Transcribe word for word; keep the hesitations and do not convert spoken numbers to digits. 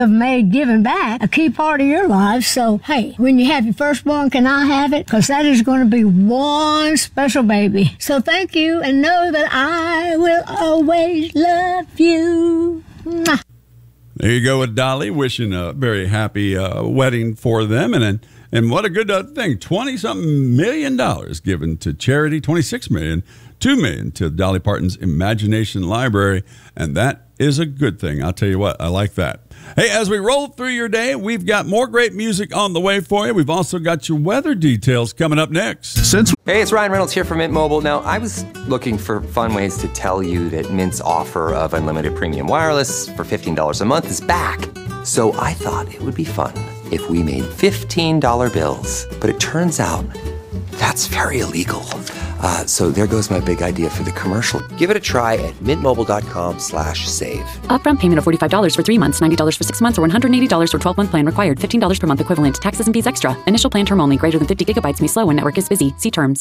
have made giving back a key part of your life. So, hey, when you have your firstborn, can I have it? Because that is going to be one special baby. So thank you, and know that I will always love you. Mwah. There you go with Dolly, wishing a very happy uh, wedding for them. And and, and what a good uh, thing, twenty-something million dollars given to charity, twenty-six million dollars, two million dollars to Dolly Parton's Imagination Library. And that is a good thing. I'll tell you what, I like that. Hey, as we roll through your day, we've got more great music on the way for you. We've also got your weather details coming up next. Since Hey, it's Ryan Reynolds here from Mint Mobile. Now, I was looking for fun ways to tell you that Mint's offer of unlimited premium wireless for fifteen dollars a month is back. So I thought it would be fun if we made fifteen dollar bills. But it turns out that's very illegal. Uh, so there goes my big idea for the commercial. Give it a try at mintmobile.com slash save. Upfront payment of forty-five dollars for three months, ninety dollars for six months, or one hundred eighty dollars for twelve-month plan required. fifteen dollars per month equivalent. Taxes and fees extra. Initial plan term only. Greater than fifty gigabytes may slow when network is busy. See terms.